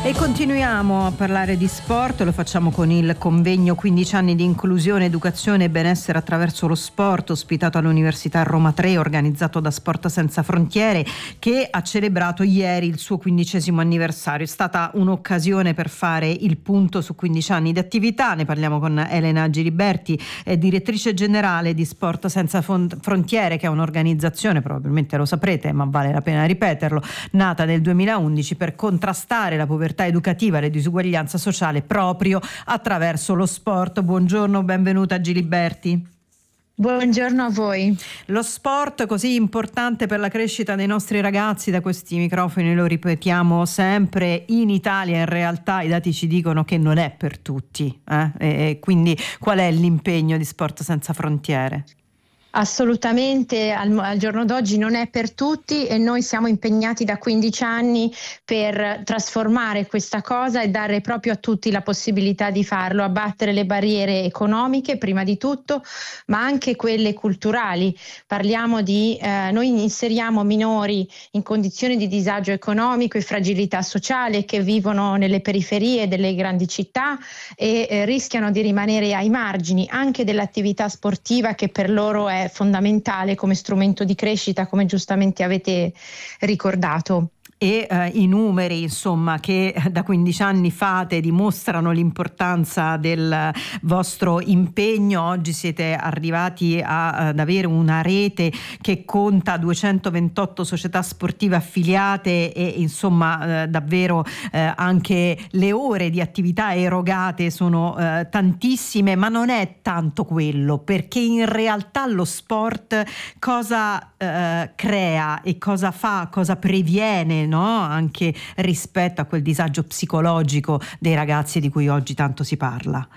E continuiamo a parlare di sport, lo facciamo con il convegno 15 anni di inclusione, educazione e benessere attraverso lo sport, ospitato all'Università Roma 3, organizzato da Sport Senza Frontiere, che ha celebrato ieri il suo 15° anniversario. È stata un'occasione per fare il punto su 15 anni di attività. Ne parliamo con Elena Giliberti, direttrice generale di Sport Senza Frontiere, che è un'organizzazione, probabilmente lo saprete, ma vale la pena ripeterlo, nata nel 2011 per contrastare la povertà educativa e la disuguaglianza sociale proprio attraverso lo sport. Buongiorno, benvenuta Giliberti. Buongiorno a voi. Lo sport così importante per la crescita dei nostri ragazzi, da questi microfoni lo ripetiamo sempre, in Italia in realtà i dati ci dicono che non è per tutti, e quindi qual è l'impegno di Sport Senza Frontiere? Assolutamente, al giorno d'oggi non è per tutti e noi siamo impegnati da 15 anni per trasformare questa cosa e dare proprio a tutti la possibilità di farlo, abbattere le barriere economiche prima di tutto, ma anche quelle culturali. Parliamo di, noi inseriamo minori in condizioni di disagio economico e fragilità sociale che vivono nelle periferie delle grandi città e rischiano di rimanere ai margini anche dell'attività sportiva, che per loro è fondamentale come strumento di crescita, come giustamente avete ricordato. E i numeri, insomma, che da 15 anni fate dimostrano l'importanza del vostro impegno. Oggi siete arrivati ad avere una rete che conta 228 società sportive affiliate e insomma davvero anche le ore di attività erogate sono tantissime, ma non è tanto quello, perché in realtà lo sport cosa crea e cosa fa, cosa previene, no? Anche rispetto a quel disagio psicologico dei ragazzi di cui oggi tanto si parla.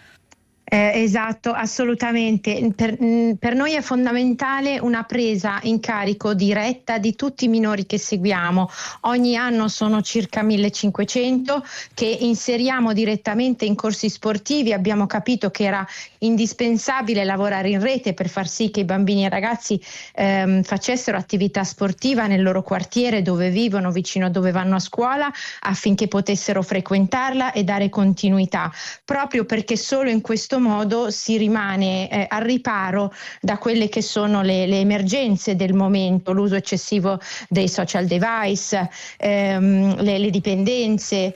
Esatto, assolutamente. Per noi è fondamentale una presa in carico diretta di tutti i minori che seguiamo. Ogni anno sono circa 1500 che inseriamo direttamente in corsi sportivi. Abbiamo capito che era indispensabile lavorare in rete per far sì che i bambini e i ragazzi facessero attività sportiva nel loro quartiere dove vivono, vicino a dove vanno a scuola, affinché potessero frequentarla e dare continuità, proprio perché solo in questo modo si rimane al riparo da quelle che sono le emergenze del momento, l'uso eccessivo dei social device, le dipendenze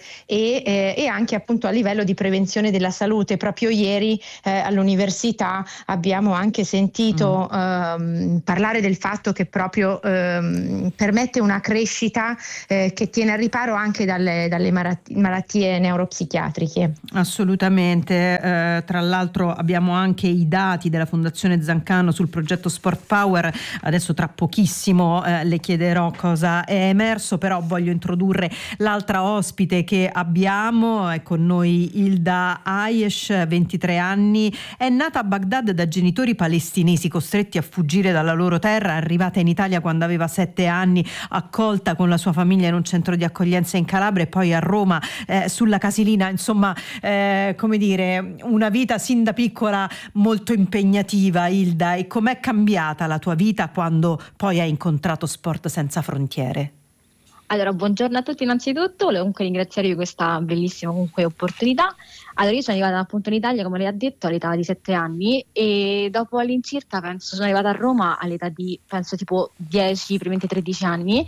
e anche appunto a livello di prevenzione della salute. Proprio ieri all'università abbiamo anche sentito parlare del fatto che proprio permette una crescita che tiene al riparo anche dalle malattie neuropsichiatriche. Assolutamente, tra l'altro abbiamo anche i dati della Fondazione Zancano sul progetto Sport Power. Adesso tra pochissimo le chiederò cosa è emerso, però voglio introdurre l'altra ospite che abbiamo. È con noi Hilda Aiesh, 23 anni, è nata a Baghdad da genitori palestinesi costretti a fuggire dalla loro terra, arrivata in Italia quando aveva 7 anni, accolta con la sua famiglia in un centro di accoglienza in Calabria e poi a Roma sulla Casilina. Insomma, come dire, una vita sin da piccola molto impegnativa. Hilda, e com'è cambiata la tua vita quando poi hai incontrato Sport Senza Frontiere? Allora, buongiorno a tutti innanzitutto, volevo comunque ringraziarvi di questa bellissima opportunità. Allora, io sono arrivata appunto in Italia, come lei ha detto, all'età di 7 anni e dopo all'incirca sono arrivata a Roma all'età di tipo 10, probabilmente 13 anni,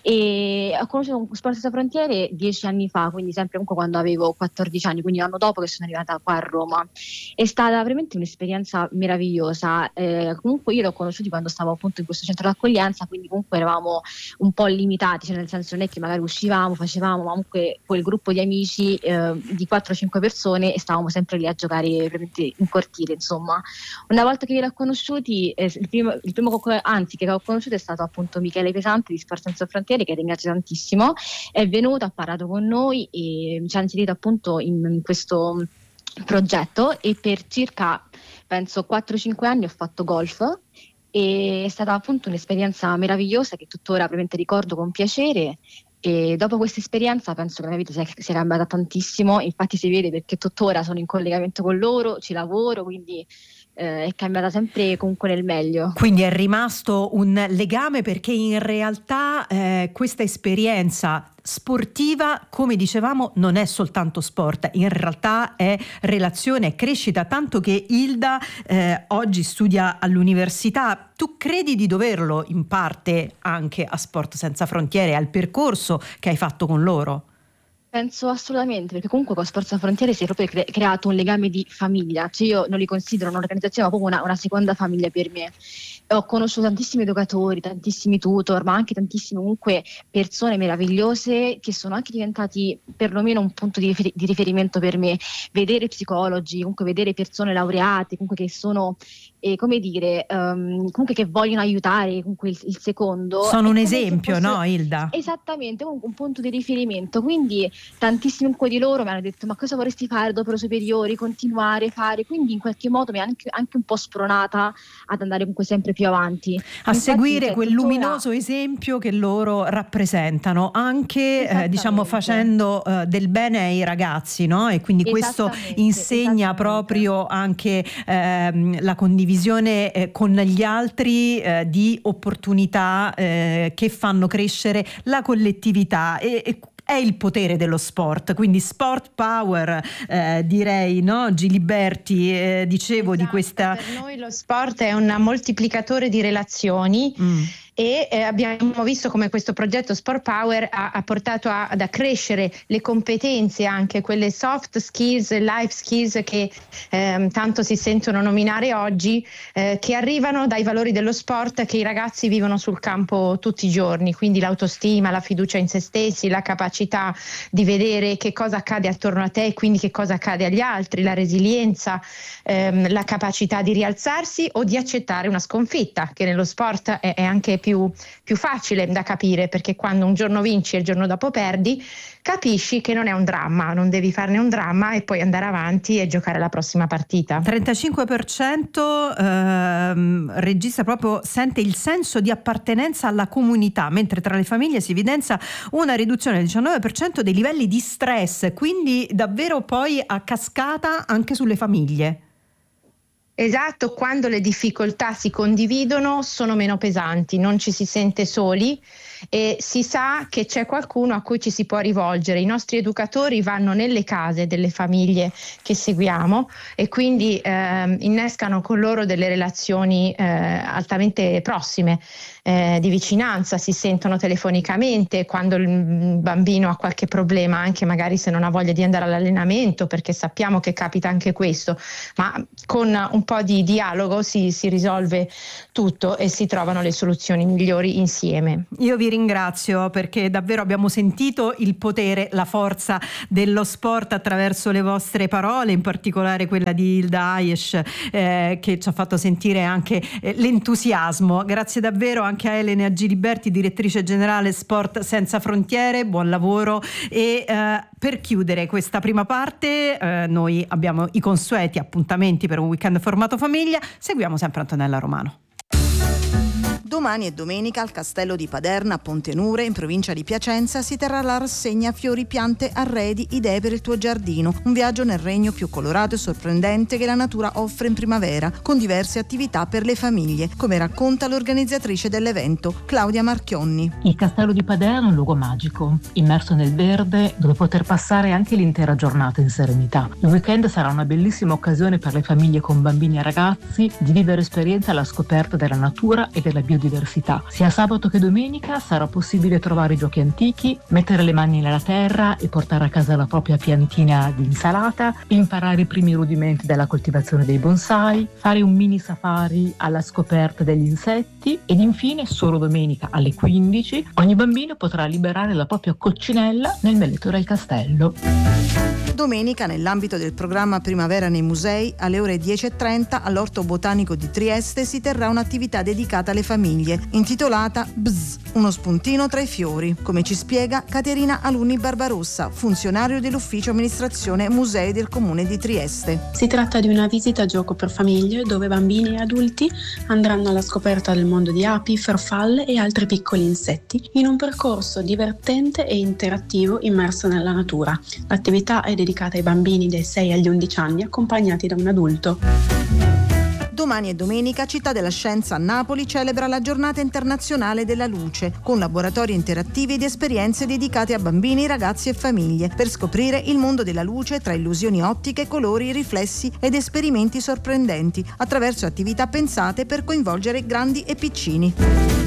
e ho conosciuto Sport Senza Frontiere 10 anni fa, quindi sempre comunque quando avevo 14 anni, quindi l'anno dopo che sono arrivata qua a Roma. È stata veramente un'esperienza meravigliosa. Comunque io l'ho conosciuti quando stavo appunto in questo centro d'accoglienza, quindi comunque eravamo un po' limitati, cioè nel senso non è che magari uscivamo, facevamo, ma comunque quel gruppo di amici di 4-5 persone e stavamo sempre lì a giocare veramente in cortile, insomma. Una volta che li ho conosciuti, il primo che ho conosciuto è stato appunto Michele Pesante di Sport Senza Frontiere, che ringrazio tantissimo. È venuto, ha parlato con noi e ci ha inserito appunto in questo progetto e per circa penso 4-5 anni ho fatto golf. E è stata appunto un'esperienza meravigliosa che tuttora veramente ricordo con piacere, e dopo questa esperienza penso che la mia vita sia cambiata tantissimo. Infatti si vede, perché tuttora sono in collegamento con loro, ci lavoro, quindi è cambiata sempre comunque nel meglio. Quindi è rimasto un legame, perché in realtà questa esperienza sportiva, come dicevamo, non è soltanto sport, in realtà è relazione, è crescita, tanto che Hilda oggi studia all'università. Tu credi di doverlo in parte anche a Sport Senza Frontiere, al percorso che hai fatto con loro? Penso assolutamente, perché comunque con Sport Senza Frontiere si è proprio creato un legame di famiglia, cioè io non li considero un'organizzazione ma proprio una seconda famiglia per me. Ho conosciuto tantissimi educatori, tantissimi tutor, ma anche tantissime comunque persone meravigliose che sono anche diventati perlomeno un punto di riferimento per me. Vedere psicologi, comunque vedere persone laureate, comunque che sono, come dire, comunque che vogliono aiutare comunque il secondo. Sono un esempio, no Hilda? Esattamente, un punto di riferimento. Quindi tantissimi di loro mi hanno detto: ma cosa vorresti fare dopo le superiori? Continuare, fare. Quindi in qualche modo mi ha anche un po' spronata ad andare comunque sempre più avanti. A seguire quel luminoso esempio che loro rappresentano, anche diciamo facendo del bene ai ragazzi, no? E quindi questo insegna proprio anche la condivisione con gli altri di opportunità che fanno crescere la collettività e è il potere dello sport, quindi sport power, direi, no? Giliberti, dicevo, esatto, di questa. Per noi lo sport è un moltiplicatore di relazioni. E abbiamo visto come questo progetto Sport Power ha portato ad accrescere le competenze, anche quelle soft skills, life skills che tanto si sentono nominare oggi, che arrivano dai valori dello sport che i ragazzi vivono sul campo tutti i giorni, quindi l'autostima, la fiducia in se stessi, la capacità di vedere che cosa accade attorno a te e quindi che cosa accade agli altri, la resilienza, la capacità di rialzarsi o di accettare una sconfitta, che nello sport è anche più facile da capire, perché quando un giorno vinci e il giorno dopo perdi, capisci che non è un dramma, non devi farne un dramma e poi andare avanti e giocare la prossima partita. 35% registra proprio, sente il senso di appartenenza alla comunità, mentre tra le famiglie si evidenzia una riduzione del 19% dei livelli di stress, quindi davvero poi a cascata anche sulle famiglie. Esatto, quando le difficoltà si condividono sono meno pesanti, non ci si sente soli e si sa che c'è qualcuno a cui ci si può rivolgere. I nostri educatori vanno nelle case delle famiglie che seguiamo e quindi innescano con loro delle relazioni altamente prossime, di vicinanza, si sentono telefonicamente quando il bambino ha qualche problema, anche magari se non ha voglia di andare all'allenamento, perché sappiamo che capita anche questo, ma con un po' di dialogo si risolve tutto e si trovano le soluzioni migliori insieme. Io vi ringrazio perché davvero abbiamo sentito il potere, la forza dello sport attraverso le vostre parole, in particolare quella di Hilda Aiesh, che ci ha fatto sentire anche l'entusiasmo. Grazie davvero anche a Elena Giliberti, direttrice generale Sport Senza Frontiere, buon lavoro. E per chiudere questa prima parte noi abbiamo i consueti appuntamenti per un weekend formato famiglia. Seguiamo sempre Antonella Romano. Domani e domenica al Castello di Paderna a Pontenure, in provincia di Piacenza, si terrà la rassegna Fiori, piante, arredi, idee per il tuo giardino. Un viaggio nel regno più colorato e sorprendente che la natura offre in primavera, con diverse attività per le famiglie, come racconta l'organizzatrice dell'evento, Claudia Marchionni. Il Castello di Paderna è un luogo magico, immerso nel verde, dove poter passare anche l'intera giornata in serenità. Il weekend sarà una bellissima occasione per le famiglie con bambini e ragazzi di vivere esperienze alla scoperta della natura e della biodiversità. Sia sabato che domenica sarà possibile trovare giochi antichi, mettere le mani nella terra e portare a casa la propria piantina di insalata, imparare i primi rudimenti della coltivazione dei bonsai, fare un mini safari alla scoperta degli insetti ed infine, solo domenica alle 15, ogni bambino potrà liberare la propria coccinella nel meletto del castello. Domenica, nell'ambito del programma Primavera nei musei, alle ore 10:30 all'Orto Botanico di Trieste si terrà un'attività dedicata alle famiglie, intitolata Bzz, uno spuntino tra i fiori, come ci spiega Caterina Alunni Barbarossa, funzionario dell'Ufficio Amministrazione Musei del Comune di Trieste. Si tratta di una visita a gioco per famiglie dove bambini e adulti andranno alla scoperta del mondo di api, farfalle e altri piccoli insetti in un percorso divertente e interattivo immerso nella natura. L'attività è dedicata ai bambini dai 6 agli 11 anni accompagnati da un adulto. Domani e domenica Città della Scienza a Napoli celebra la Giornata Internazionale della Luce, con laboratori interattivi ed esperienze dedicate a bambini, ragazzi e famiglie, per scoprire il mondo della luce tra illusioni ottiche, colori, riflessi ed esperimenti sorprendenti, attraverso attività pensate per coinvolgere grandi e piccini.